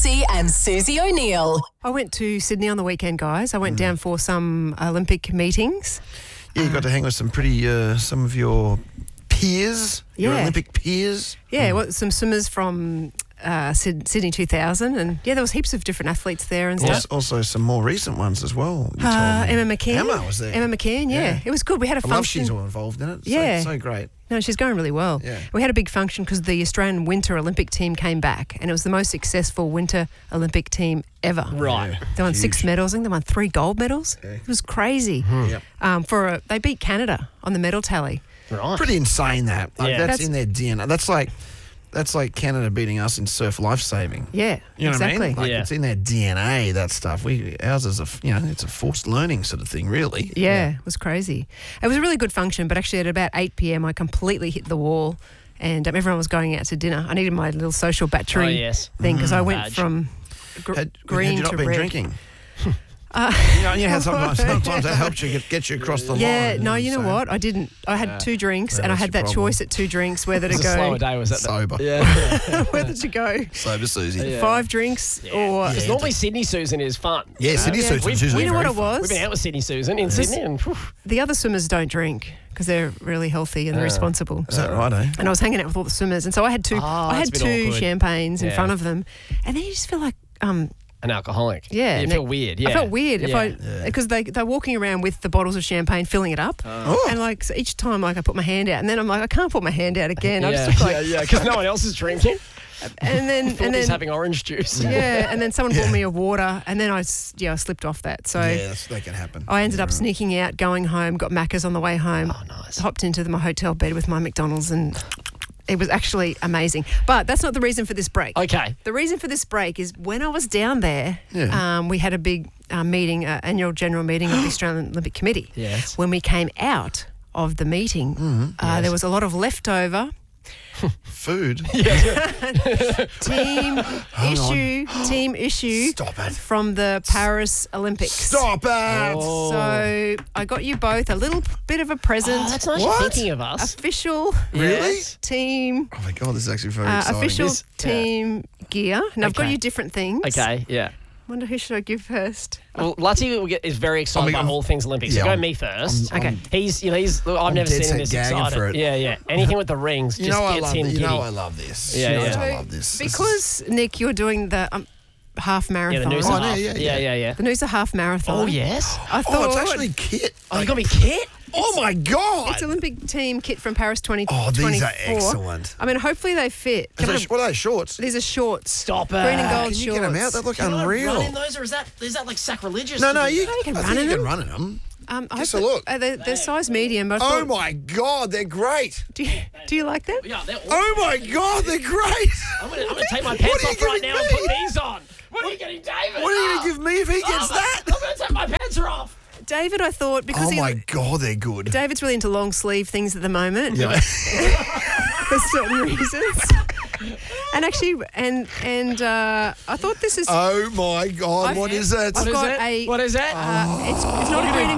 Lutzi and Susie O'Neill. I went to Sydney on the weekend, guys. I went down for some Olympic meetings. Yeah, you got to hang with some some of your peers, your Yeah. Olympic peers. Yeah, some swimmers from Sydney 2000. And, yeah, there was heaps of different athletes there and stuff. Also some more recent ones as well. You told me. Emma McKean. Emma was there. Emma McKean, yeah. It was good. We had a I love function. she's all involved in it. Yeah. So great. No, she's going really well. Yeah. We had a big function because the Australian Winter Olympic team came back, and it was the most successful Winter Olympic team ever. Right. Yeah. They won Huge. 6 medals. I think they won 3 gold medals. Yeah. It was crazy. Yep. They beat Canada on the medal tally. Right. Pretty insane that. Like, Yeah. that's in their DNA. That's like Canada beating us in surf life saving. Yeah, You know exactly. what I mean? Like Yeah. it's in their DNA, that stuff. Ours is it's a forced learning sort of thing, really. Yeah, it was crazy. It was a really good function, but actually at about 8 p.m. I completely hit the wall and everyone was going out to dinner. I needed my little social battery Oh, yes. thing because I went Badge. from Had green you not to been red. drinking? You know, sometimes that helps you get you across the line. Yeah, no, you know So- what? I didn't. I had 2 drinks and I that's had your that problem. choice at 2 drinks whether to It was a go. slower day, was that? Sober. Yeah. Whether to go Sober Susie. Yeah. 5 drinks or. Because normally Sydney Susan is fun. Yeah, Sydney Yeah. Susan. We've- Susan's You know what very it fun. was? We've been out with Sydney Susan in Sydney and whew, The other swimmers don't drink because they're really healthy and responsible. Is that right, eh? And I was hanging out with all the swimmers, and so I had 2. I that's had a bit 2 awkward. champagnes in Yeah. front of them, and then you just feel like an alcoholic. Yeah, You feel weird. Yeah. I felt weird Yeah. because they're walking around with the bottles of champagne, filling it up, Oh. and like so each time like I put my hand out, and then I'm like I can't put my hand out again. I Yeah, just look like, yeah, because no one else is drinking. and then Thought he's having orange juice. yeah, and then someone bought me a water, and then I slipped off that. So Yeah, that can happen. I ended up sneaking out, going home, got Macca's on the way home. Oh, nice. Hopped into my hotel bed with my McDonald's, and it was actually amazing. But that's not the reason for this break. Okay. The reason for this break is when I was down there, Yeah. we had a big meeting, annual general meeting of the Australian Olympic Committee. Yes. When we came out of the meeting, there was a lot of leftover Food. team issue Stop it. from the Paris Olympics. Stop it. So I got you both a little bit of a present. Oh, that's nice What? you're thinking of us. Official Really? Yes. team, Oh my God, this is actually very exciting. official This- team gear. Now I've got Okay. you different things. Okay, yeah. Wonder who should I give first? Well, Lutzi is very excited I'm- about all things Olympics. yeah, so go I'm- me first. Okay. He's look, I've never dead seen set him this gagging excited. for it. Yeah. Anything with the rings You just know I gets love him this. giddy. You know I love this. Yeah, You know yeah. I love this. Because, Nick, you're doing the half Yeah, marathon. the Noosa Oh, no, half. yeah. Yeah. The Noosa half marathon. Oh, yes. I thought Oh, it's actually kit. Oh, you got me kit? Oh my God. it's Olympic team kit from Paris 2024. Oh, these are excellent. I mean, hopefully they fit. What are they, shorts? These are shorts. Stop it. Green and gold Can you shorts. get them out? They look Can I unreal. run in those, or is that like sacrilegious? No, to do you that? you can I run think in you can them. run in them. I Just hope a look. They're size medium, but I Oh thought, my God, they're great. do you like them? Yeah, they're awesome. Oh my God, they're great. I'm gonna take my pants are you off right giving now and me? put these on. What are you getting, David? What are you going to give me if he gets that? I'm gonna take my pants off. David, I thought, because Oh my God, they're good. David's really into long sleeve things at the moment. Yeah. For certain reasons. And actually, and I thought this is. Oh my God, what is it? I've got it? a. What is that? It's not a green and